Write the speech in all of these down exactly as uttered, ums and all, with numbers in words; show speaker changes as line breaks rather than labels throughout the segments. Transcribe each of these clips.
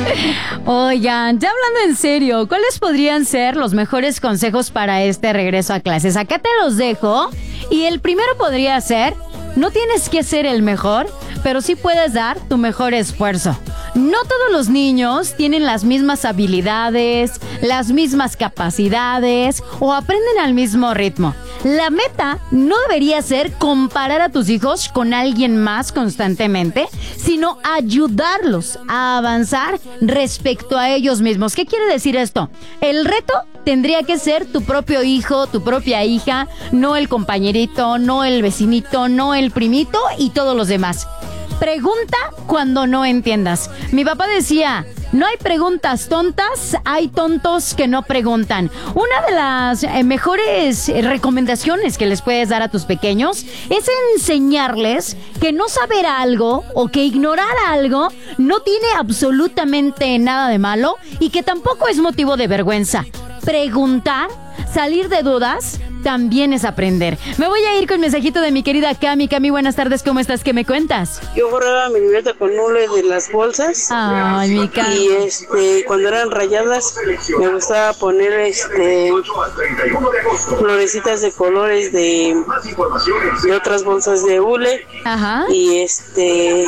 Oigan, ya hablando en serio, ¿cuáles podrían ser los mejores consejos para este regreso a clases? Acá te los dejo. Y el primero podría ser: no tienes que ser el mejor, pero sí puedes dar tu mejor esfuerzo. No todos los niños tienen las mismas habilidades, las mismas capacidades o aprenden al mismo ritmo. La meta no debería ser comparar a tus hijos con alguien más constantemente, sino ayudarlos a avanzar respecto a ellos mismos. ¿Qué quiere decir esto? El reto tendría que ser tu propio hijo, tu propia hija, no el compañerito, no el vecinito, no el primito y todos los demás. Pregunta cuando no entiendas. Mi papá decía: no hay preguntas tontas, hay tontos que no preguntan. Una de las eh, mejores eh, recomendaciones que les puedes dar a tus pequeños es enseñarles que no saber algo o que ignorar algo no tiene absolutamente nada de malo y que tampoco es motivo de vergüenza. Preguntar, salir de dudas, también es aprender. Me voy a ir con el mensajito de mi querida Cami. Cami, buenas tardes, ¿cómo estás? ¿Qué me cuentas?
Yo forraba mi libreta con hule de las bolsas.
Ay, mi Cami.
Y este, cuando eran rayadas, me gustaba poner este florecitas de colores de, de otras bolsas de hule.
Ajá.
Y este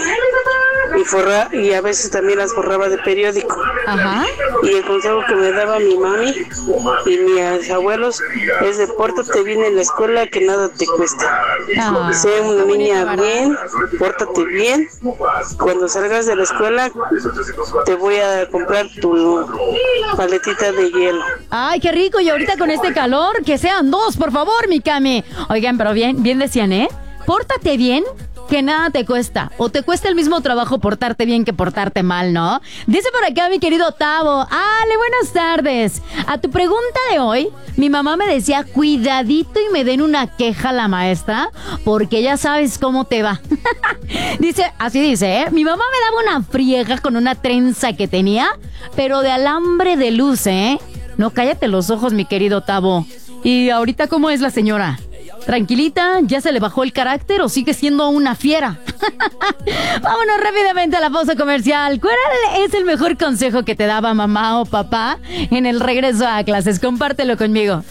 y forra, y a veces también las forraba de periódico.
Ajá.
Y el consejo que me daba mi mami y mis abuelos es de pórtate bien en la escuela, que nada te cuesta.
Ah,
sé una niña
bonito,
bien, pórtate bien. Cuando salgas de la escuela te voy a comprar tu paletita de hielo.
Ay, qué rico. Y ahorita con este calor, que sean dos, por favor, mi Cami. Oigan, pero bien, bien decían, ¿eh? Pórtate bien, que nada te cuesta. O te cuesta el mismo trabajo portarte bien que portarte mal, ¿no? Dice por acá mi querido Tavo: Ale, buenas tardes. A tu pregunta de hoy, mi mamá me decía: cuidadito y me den una queja a la maestra, porque ya sabes cómo te va. Dice, así dice, ¿eh? Mi mamá me daba una friega con una trenza que tenía, pero de alambre de luz, ¿eh? No, cállate los ojos, mi querido Tavo. ¿Y ahorita cómo es la señora? ¿Tranquilita? ¿Ya se le bajó el carácter o sigue siendo una fiera? Vámonos rápidamente a la pausa comercial. ¿Cuál es el mejor consejo que te daba mamá o papá en el regreso a clases? Compártelo conmigo.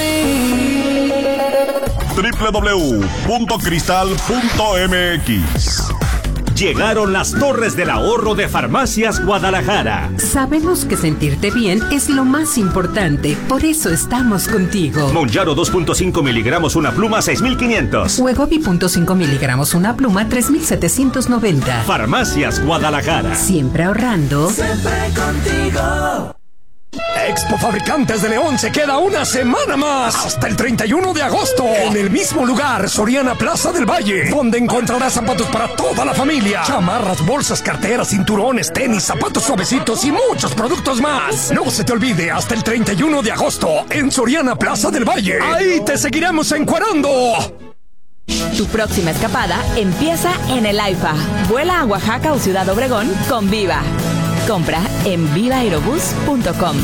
doble u doble u doble u punto cristal punto m x.
Llegaron las torres del ahorro de Farmacias Guadalajara.
Sabemos que sentirte bien es lo más importante, por eso estamos contigo.
Monjaro dos punto cinco miligramos una pluma seis mil quinientos.
Wegovy punto cinco miligramos una pluma tres mil setecientos noventa.
Farmacias Guadalajara.
Siempre ahorrando.
Siempre contigo.
Expo Fabricantes de León se queda una semana más, hasta el treinta y uno de agosto, en el mismo lugar, Soriana Plaza del Valle, donde encontrarás zapatos para toda la familia, chamarras, bolsas, carteras, cinturones, tenis, zapatos suavecitos y muchos productos más. No se te olvide, hasta el treinta y uno de agosto, en Soriana Plaza del Valle. Ahí te seguiremos encuerando.
Tu próxima escapada empieza en el AIFA. Vuela a Oaxaca o Ciudad Obregón con Viva. Compra en viva aerobús punto com.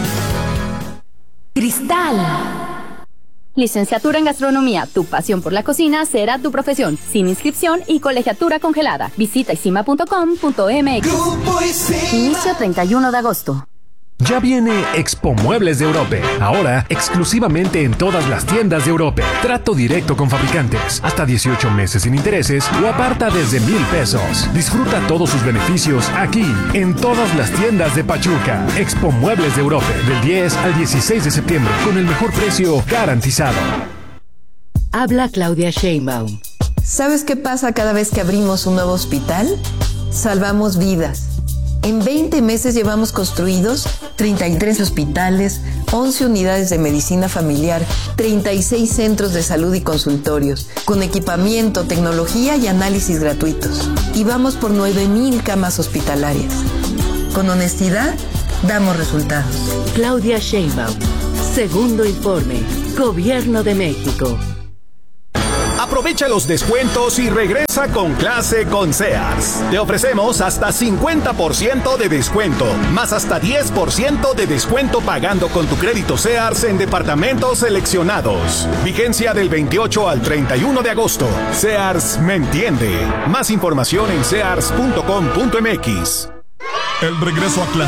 Cristal. Licenciatura en Gastronomía. Tu pasión por la cocina será tu profesión. Sin inscripción y colegiatura congelada. Visita isima punto com punto m x. Inicio treinta y uno de agosto.
Ya viene Expo Muebles de Europe, ahora exclusivamente en todas las tiendas de Europe. Trato directo con fabricantes, hasta dieciocho meses sin intereses o aparta desde mil pesos. Disfruta todos sus beneficios aquí, en todas las tiendas de Pachuca. Expo Muebles de Europe, del diez al dieciséis de septiembre, con el mejor precio garantizado.
Habla Claudia Sheinbaum.
¿Sabes qué pasa cada vez que abrimos un nuevo hospital? Salvamos vidas. En veinte meses llevamos construidos treinta y tres hospitales, once unidades de medicina familiar, treinta y seis centros de salud y consultorios, con equipamiento, tecnología y análisis gratuitos. Y vamos por nueve mil camas hospitalarias. Con honestidad, damos resultados.
Claudia Sheinbaum. Segundo informe. Gobierno de México.
Aprovecha los descuentos y regresa con clase con Sears. Te ofrecemos hasta cincuenta por ciento de descuento, más hasta diez por ciento de descuento pagando con tu crédito Sears en departamentos seleccionados. Vigencia del veintiocho al treinta y uno de agosto. Sears me entiende. Más información en sears punto com punto m x.
El regreso a clase